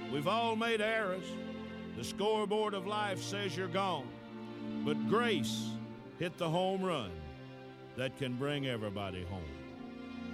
We've all made errors. The scoreboard of life says you're gone. But grace hit the home run that can bring everybody home.